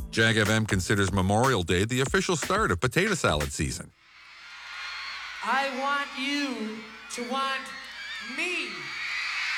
Jag FM considers Memorial Day the official start of potato salad season. I want you to want me.